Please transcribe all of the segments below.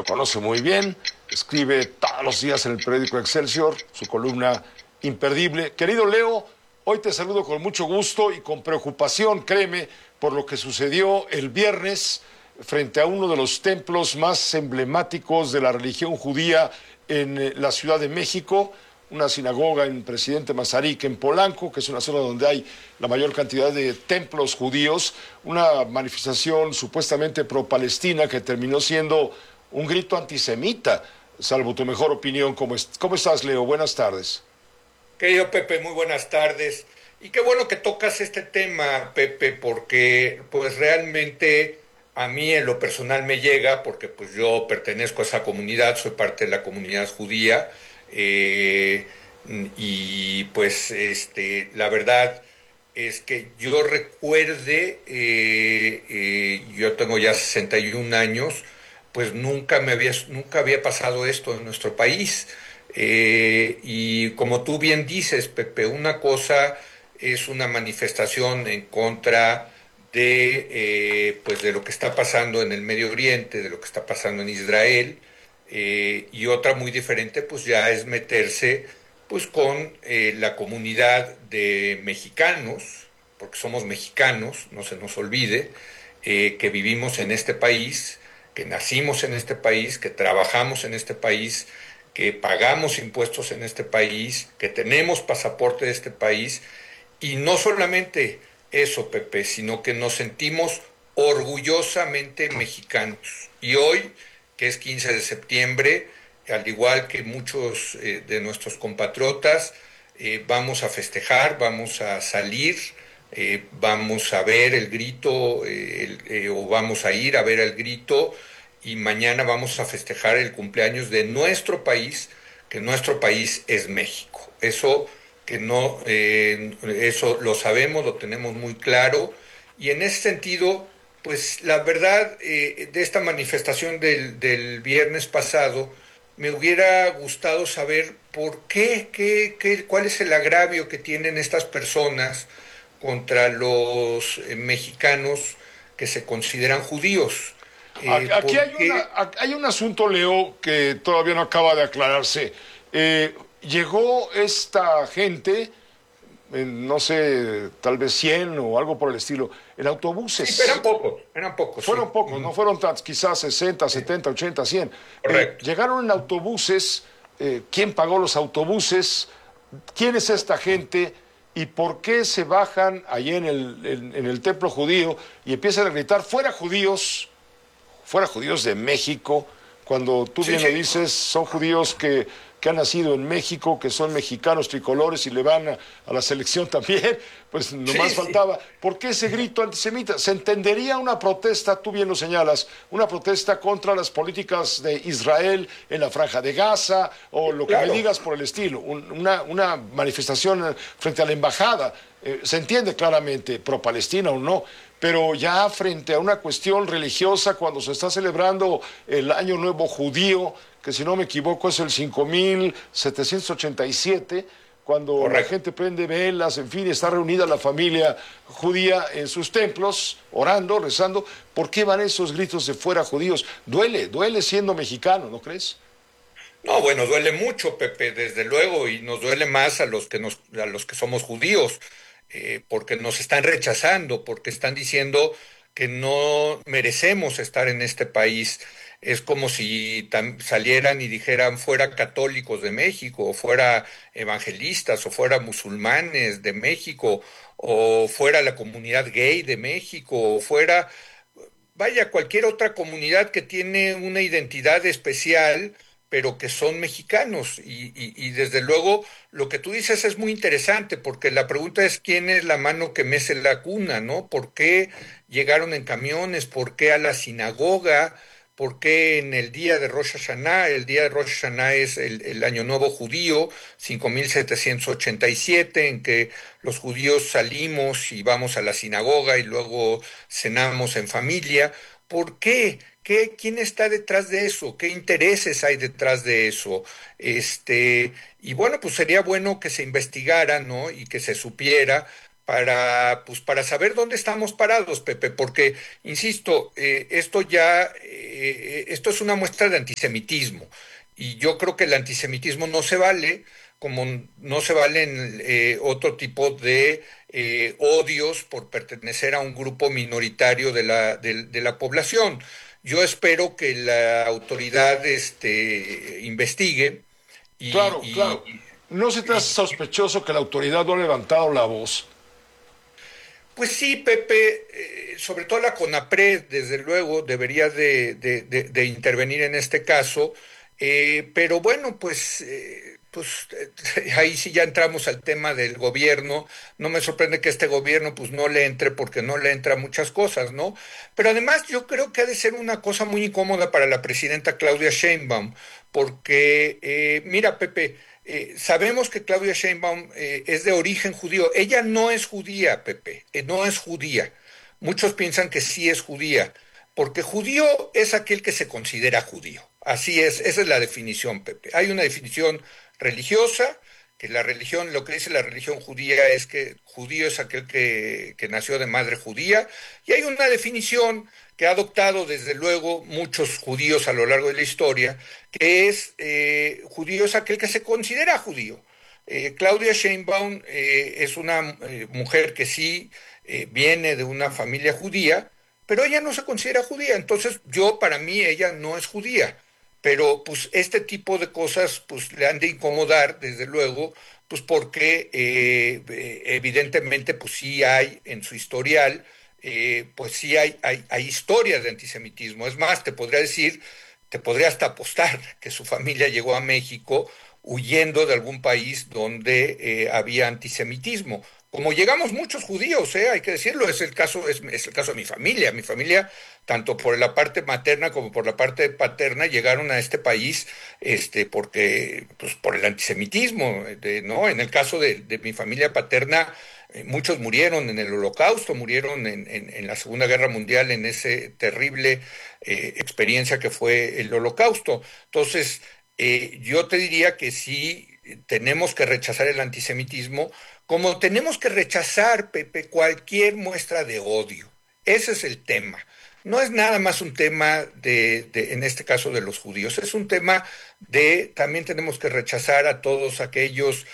conoce muy bien, escribe todos los días en el periódico Excelsior, su columna imperdible. Querido Leo, hoy te saludo con mucho gusto y con preocupación, créeme, por lo que sucedió el viernes frente a uno de los templos más emblemáticos de la religión judía en la Ciudad de México, una sinagoga en Presidente Mazarik, en Polanco, que es una zona donde hay la mayor cantidad de templos judíos, una manifestación supuestamente pro-palestina que terminó siendo un grito antisemita, salvo tu mejor opinión. ¿Cómo estás, Leo? Buenas tardes. Querido Pepe, muy buenas tardes. Y qué bueno que tocas este tema, Pepe, porque pues realmente a mí en lo personal me llega, porque pues yo pertenezco a esa comunidad, soy parte de la comunidad judía, eh, y pues la verdad es que yo recuerde, yo tengo ya 61 años, pues nunca había pasado esto en nuestro país. Y como tú bien dices, Pepe, una cosa es una manifestación en contra pues de lo que está pasando en el Medio Oriente, de lo que está pasando en Israel, y otra muy diferente, pues ya es meterse pues con la comunidad de mexicanos, porque somos mexicanos, no se nos olvide, que vivimos en este país, que nacimos en este país, que trabajamos en este país, que pagamos impuestos en este país, que tenemos pasaporte de este país, y no solamente eso, Pepe, sino que nos sentimos orgullosamente mexicanos. Y hoy, que es 15 de septiembre, al igual que muchos de nuestros compatriotas, vamos a festejar, vamos a salir, vamos a ver el grito, o vamos a ir a ver el grito, y mañana vamos a festejar el cumpleaños de nuestro país, que nuestro país es México. Eso que no, eso lo sabemos, lo tenemos muy claro, y en ese sentido, pues la verdad de esta manifestación del viernes pasado, me hubiera gustado saber por cuál es el agravio que tienen estas personas contra los mexicanos que se consideran judíos. Aquí ¿Por qué? hay un asunto, Leo, que todavía no acaba de aclararse. Llegó esta gente, no sé, tal vez 100 o algo por el estilo, en Sí, pero autobuses. eran pocos, sí. Fueron pocos, no Ujú. fueron tantos, quizás 60, Sí, 70, 80, 100. correcto. Llegaron en autobuses. ¿Quién pagó los autobuses? ¿Quién es esta gente? ¿Y por qué se bajan allí en el templo judío y empiezan a gritar, fuera judíos de México, cuando tú Sí, bien lo sí, dices, son judíos que han nacido en México, que son mexicanos tricolores y le van a la selección también, pues sí, nomás sí. faltaba. ¿Por qué ese grito antisemita? Se entendería una protesta, tú bien lo señalas, una protesta contra las políticas de Israel en la Franja de Gaza o lo que me Claro. digas por el estilo, una manifestación frente a la embajada. Se entiende claramente, pro-Palestina o no, pero ya frente a una cuestión religiosa, cuando se está celebrando el Año Nuevo Judío, que si no me equivoco es el 5787, cuando la Correcto. gente prende velas, en fin, está reunida la familia judía en sus templos, orando, rezando, ¿por qué van esos gritos de fuera judíos? Duele siendo mexicano, ¿no crees? No, bueno, duele mucho, Pepe, desde luego, y nos duele más a los que somos judíos, porque nos están rechazando, porque están diciendo que no merecemos estar en este país. Es como si salieran y dijeran fuera católicos de México, o fuera evangelistas, o fuera musulmanes de México, o fuera la comunidad gay de México, o fuera, vaya, cualquier otra comunidad que tiene una identidad especial, pero que son mexicanos. Y desde luego lo que tú dices es muy interesante, porque la pregunta es quién es la mano que mece la cuna, ¿no? ¿Por qué llegaron en camiones? ¿Por qué a la sinagoga? ¿Por qué en el día de Rosh Hashanah? El día de Rosh Hashanah es el Año Nuevo Judío, 5787, en que los judíos salimos y vamos a la sinagoga y luego cenamos en familia. ¿Por qué? ¿Quién está detrás de eso? ¿Qué intereses hay detrás de eso? Y bueno, pues sería bueno que se investigara, ¿no? Y que se supiera, para saber dónde estamos parados, Pepe, porque, insisto, esto es una muestra de antisemitismo, y yo creo que el antisemitismo no se vale, como no se valen otro tipo de odios por pertenecer a un grupo minoritario de la población. Yo espero que la autoridad investigue Claro, y, claro. ¿No se te hace y sospechoso que la autoridad no ha levantado la voz? pues sí, Pepe, sobre todo la CONAPRED, desde luego, debería de intervenir en este caso, pero bueno, ahí sí ya entramos al tema del gobierno. No me sorprende que este gobierno pues no le entre porque no le entra muchas cosas, ¿no? Pero además yo creo que ha de ser una cosa muy incómoda para la presidenta Claudia Sheinbaum, porque mira, Pepe, sabemos que Claudia Sheinbaum es de origen judío. Ella no es judía, Pepe, no es judía. Muchos piensan que sí es judía, porque judío es aquel que se considera judío. Así es, esa es la definición, Pepe. Hay una definición religiosa, que la religión, lo que dice la religión judía es que judío es aquel que nació de madre judía, y hay una definición que ha adoptado desde luego muchos judíos a lo largo de la historia, que es judío es aquel que se considera judío. Claudia Sheinbaum es una mujer que sí viene de una familia judía, pero ella no se considera judía, entonces para mí, ella no es judía. Pero pues este tipo de cosas pues le han de incomodar, desde luego, pues porque evidentemente pues sí hay en su historial, pues sí hay historias de antisemitismo. Es más, te podría hasta apostar que su familia llegó a México huyendo de algún país donde había antisemitismo. Como llegamos muchos judíos, hay que decirlo, es el caso de mi familia. Mi familia, tanto por la parte materna como por la parte paterna, llegaron a este país, pues, por el antisemitismo, ¿no? En el caso de mi familia paterna, muchos murieron en el Holocausto, murieron en la Segunda Guerra Mundial, en ese terrible experiencia que fue el Holocausto. Entonces, yo te diría que sí tenemos que rechazar el antisemitismo, como tenemos que rechazar, Pepe, cualquier muestra de odio. Ese es el tema. No es nada más un tema en este caso, de los judíos. Es un tema también tenemos que rechazar a todos aquellos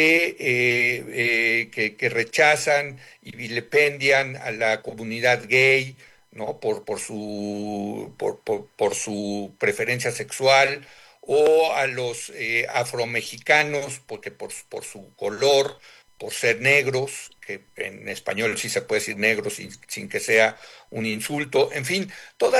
que rechazan y vilipendian a la comunidad gay, ¿no? Por su preferencia sexual, o a los afromexicanos, porque por su color, por ser negros, que en español sí se puede decir negros sin que sea un insulto. En fin,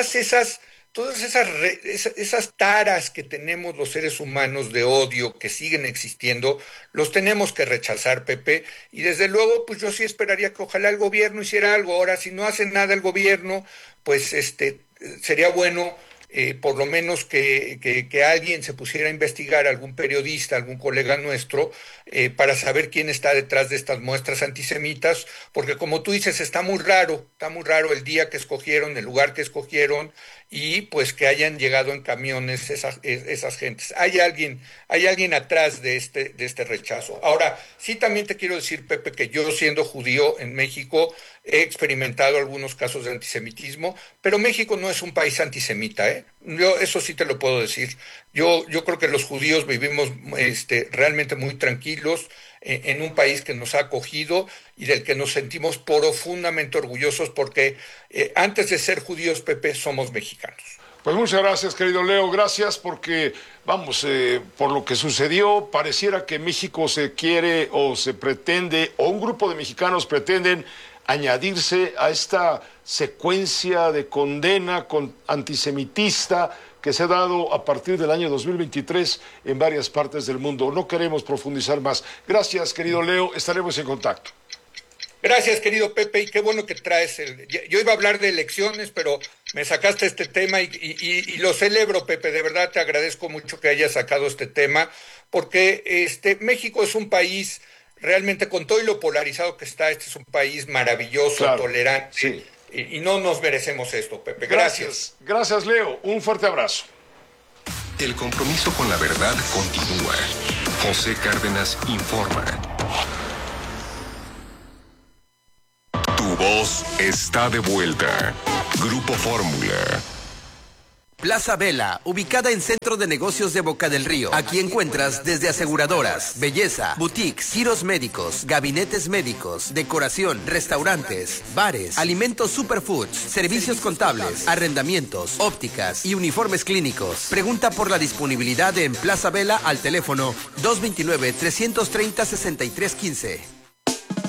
esas taras que tenemos los seres humanos de odio, que siguen existiendo, los tenemos que rechazar, Pepe, y desde luego pues yo sí esperaría que ojalá el gobierno hiciera algo. Ahora, si no hace nada el gobierno, pues sería bueno por lo menos que alguien se pusiera a investigar, algún periodista, algún colega nuestro, para saber quién está detrás de estas muestras antisemitas, porque como tú dices, está muy raro el día que escogieron, el lugar que escogieron, y pues que hayan llegado en camiones esas gentes. Hay alguien atrás de este rechazo. Ahora, sí también te quiero decir, Pepe, que yo, siendo judío en México, he experimentado algunos casos de antisemitismo, pero México no es un país antisemita, ¿eh? Yo eso sí te lo puedo decir. Yo creo que los judíos vivimos realmente muy tranquilos en un país que nos ha acogido y del que nos sentimos profundamente orgullosos, porque antes de ser judíos, Pepe, somos mexicanos. Pues muchas gracias, querido Leo. Gracias porque, vamos, por lo que sucedió, pareciera que México se quiere o se pretende, o un grupo de mexicanos pretenden añadirse a esta secuencia de condena antisemitista que se ha dado a partir del año 2023 en varias partes del mundo. No queremos profundizar más. Gracias, querido Leo. Estaremos en contacto. Gracias, querido Pepe, y qué bueno que traes Yo iba a hablar de elecciones, pero me sacaste este tema y lo celebro, Pepe. De verdad te agradezco mucho que hayas sacado este tema, porque México es un país realmente, con todo y lo polarizado que está, este es un país maravilloso, Claro, tolerante, sí. y no nos merecemos esto, Pepe. Gracias. Gracias, Leo. Un fuerte abrazo. El compromiso con la verdad continúa. José Cárdenas informa. voz está de vuelta. Grupo Fórmula. Plaza Vela, ubicada en Centro de Negocios de Boca del Río. Aquí encuentras desde aseguradoras, belleza, boutiques, giros médicos, gabinetes médicos, decoración, restaurantes, bares, alimentos superfoods, servicios contables, arrendamientos, ópticas y uniformes clínicos. Pregunta por la disponibilidad en Plaza Vela al teléfono 229-330-6315.